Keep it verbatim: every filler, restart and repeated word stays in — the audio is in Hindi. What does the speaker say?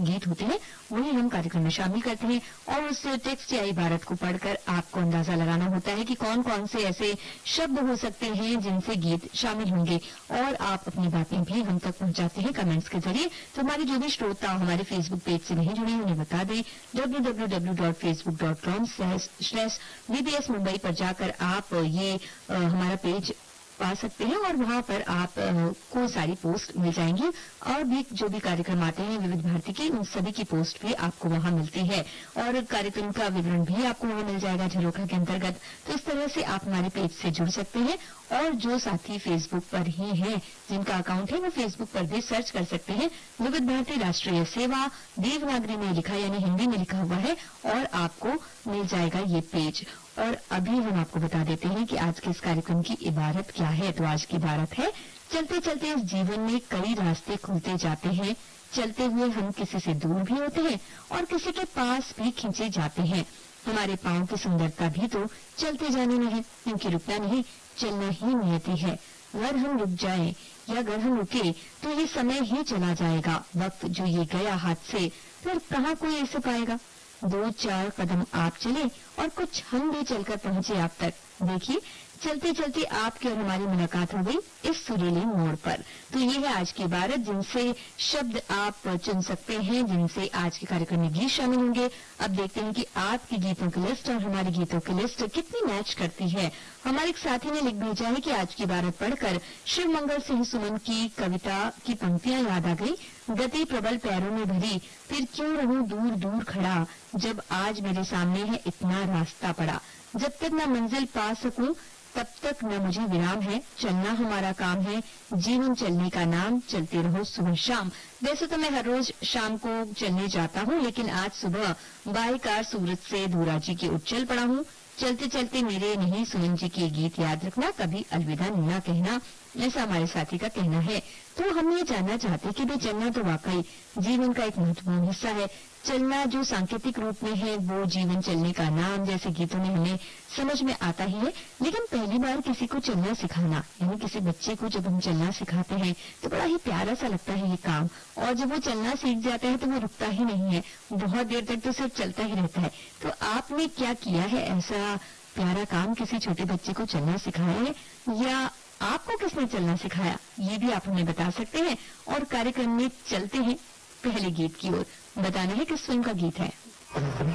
गीत होते हैं वही हम कार्यक्रम में शामिल करते हैं और उस टेक्स्ट या इबारत को पढ़कर आपको अंदाजा लगाना होता है कि कौन कौन से ऐसे शब्द हो सकते हैं जिनसे गीत शामिल होंगे और आप अपनी बातें भी हम तक पहुंचाते हैं कमेंट्स के जरिए। तो हमारे जो भी श्रोता हमारे फेसबुक पेज से नहीं जुड़े उन्हें बता दें W W W dot Facebook dot com slash VBS Mumbai पर जाकर आप ये आ, हमारा पेज पा सकते हैं और वहां पर आप को सारी पोस्ट मिल जाएंगी और भी जो भी कार्यक्रम आते हैं विविध भारती के उन सभी की पोस्ट भी आपको वहां मिलती है और कार्यक्रम का विवरण भी आपको वहां मिल जाएगा झरोखा के अंतर्गत। तो इस तरह से आप हमारे पेज से जुड़ सकते हैं और जो साथी फेसबुक पर ही हैं जिनका अकाउंट है वो फेसबुक पर भी सर्च कर सकते हैं विविध भारती राष्ट्रीय सेवा देवनागरी में लिखा यानी हिंदी में लिखा हुआ है और आपको मिल जाएगा ये पेज। और अभी हम आपको बता देते हैं कि आज के इस कार्यक्रम की इबारत क्या है। तो आज की इबारत है चलते चलते इस जीवन में कई रास्ते खुलते जाते हैं, चलते हुए हम किसी से दूर भी होते हैं और किसी के पास भी खींचे जाते हैं। हमारे पांव की सुंदरता भी तो चलते जाने में है क्योंकि रुकना नहीं चलना ही नियति है। अगर हम रुक जाएं या अगर हम रुके तो ये समय ही चला जाएगा। वक्त जो ये गया हाथ से फिर कहाँ कोई ऐसे पाएगा। दो चार कदम आप चले और कुछ हम भी चलकर पहुंचे आप तक। देखिए चलते चलते आपकी और हमारी मुलाकात हो गई इस सुरीले मोड़ पर। तो ये है आज की इबारत जिनसे शब्द आप चुन सकते हैं जिनसे आज के कार्यक्रम में गीत शामिल होंगे। अब देखते हैं कि आपकी गीतों की लिस्ट और हमारी गीतों की लिस्ट कितनी मैच करती है। हमारे एक साथी ने लिख भेजा है कि आज की इबारत पढ़कर शिव मंगल सिंह सुमन की कविता की पंक्तियां याद आ गई। गति प्रबल पैरों में भरी फिर क्यों रहूं दूर दूर खड़ा जब आज मेरे सामने है इतना रास्ता पड़ा। जब तक न मंजिल पा सकूं तब तक न मुझे विराम है, चलना हमारा काम है, जीवन चलने का नाम, चलते रहो सुबह शाम। वैसे तो मैं हर रोज शाम को चलने जाता हूँ लेकिन आज सुबह बाई कार सूरत से धूरा जी की ओर चल पड़ा हूँ। चलते चलते मेरे नहीं सुमन जी के गीत याद रखना, कभी अलविदा न कहना, ऐसा हमारे साथी का कहना है। तो हम ये जानना चाहते कि भाई चलना तो वाकई जीवन का एक महत्वपूर्ण हिस्सा है। चलना जो सांकेतिक रूप में है वो जीवन चलने का नाम जैसे गीतों में हमें समझ में आता ही है, लेकिन पहली बार किसी को चलना सिखाना यानी किसी बच्चे को जब हम चलना सिखाते हैं तो बड़ा ही प्यारा सा लगता है ये काम। और जब वो चलना सीख जाता है तो वो रुकता ही नहीं है, बहुत देर तक तो सिर्फ चलता ही रहता है। तो आपने क्या किया है ऐसा प्यारा काम, किसी छोटे बच्चे को चलना सिखाया है या आपको किसने चलना सिखाया, ये भी आप हमें बता सकते हैं। और कार्यक्रम में चलते हैं पहले गीत की ओर। बताना है किस फिल्म का गीत है।